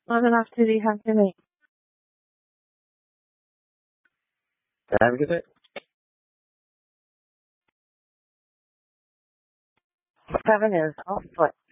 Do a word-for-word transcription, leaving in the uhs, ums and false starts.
What else did he have to me? Have a good day. Seven is off foot.